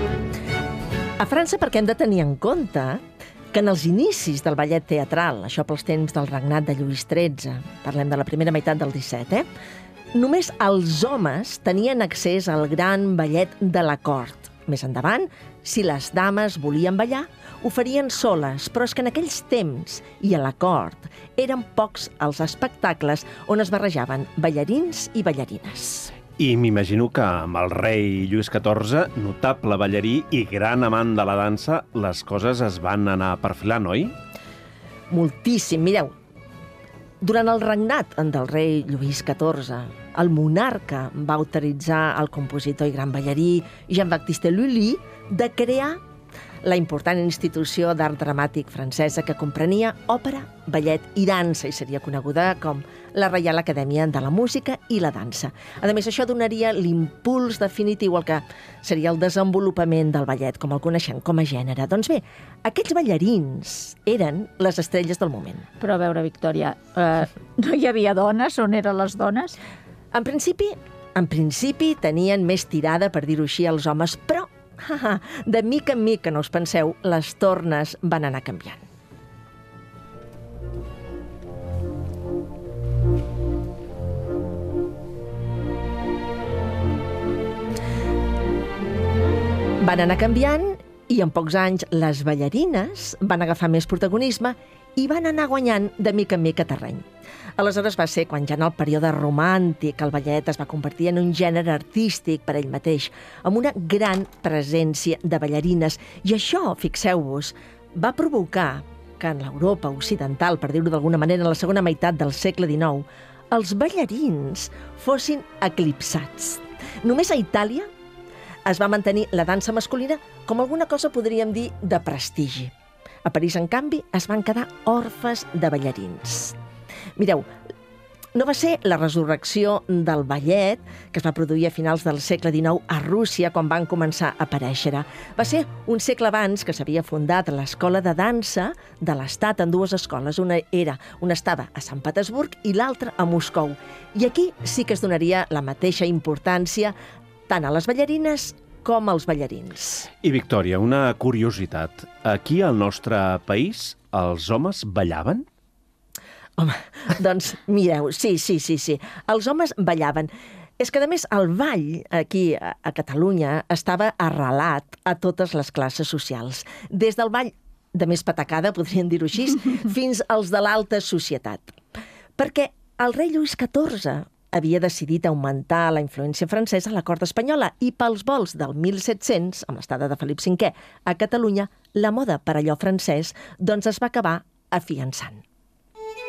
A França, perquè hem de tenir en compte que en els inicis del ballet teatral, això pels temps del regnat de Lluís XIII, parlem de la primera meitat del XVII, només els homes tenien accés al gran ballet de la cort. Més endavant, si les dames volien ballar, ho farien soles, però és que en aquells temps i a la cort eren pocs els espectacles on es barrejaven ballarins i ballarines. I m'imagino que amb el rei Lluís XIV, notable ballarí i gran amant de la dansa, les coses es van anar perfilant, oi? Moltíssim. Mireu, durant el regnat del rei Lluís XIV, el monarca va autoritzar al compositor i gran ballarí Jean-Baptiste Lully de crear la important institució d'art dramàtic francesa que comprenia òpera, ballet i dansa i seria coneguda com la Reial Acadèmia de la Música i la Dansa. A més, això donaria l'impuls definitiu al que seria el desenvolupament del ballet, com el coneixem com a gènere. Doncs bé, aquests ballarins eren les estrelles del moment. Però a veure, Victòria, no hi havia dones? On eren les dones? En principi tenien més tirada, per dir-ho així, els homes, però de mica en mica, no us penseu, les tornes van anar canviant. Van anar canviant i en pocs anys les ballarines van agafar més protagonisme i van anar guanyant de mica en mica terreny. Aleshores va ser quan ja en el període romàntic el ballet es va convertir en un gènere artístic per ell mateix, amb una gran presència de ballarines. I això, fixeu-vos, va provocar que en l'Europa occidental, per dir-ho d'alguna manera, en la segona meitat del segle XIX, els ballarins fossin eclipsats. Només a Itàlia es va mantenir la dansa masculina com alguna cosa, podríem dir, de prestigi. A París, en canvi, es van quedar orfes de ballarins. Mireu, no va ser la resurrecció del ballet, que es va produir a finals del segle XIX a Rússia, quan van començar a aparèixer. Va ser un segle abans que s'havia fundat l'Escola de Dansa de l'Estat en dues escoles. Una estava a Sant Petersburg i l'altra a Moscou. I aquí sí que es donaria la mateixa importància tant a les ballarines com als ballarins. I, Victòria, una curiositat. Aquí, al nostre país, els homes ballaven? Home, doncs mireu, sí. Els homes ballaven. És que, a més, el ball aquí a Catalunya estava arrelat a totes les classes socials. Des del ball de més patacada, podríem dir-ho així, fins als de l'alta societat. Perquè el rei Lluís XIV havia decidit augmentar la influència francesa a la cort espanyola i pels vols del 1700, amb l'estada de Felip V, a Catalunya, la moda per allò francès doncs es va acabar afiançant.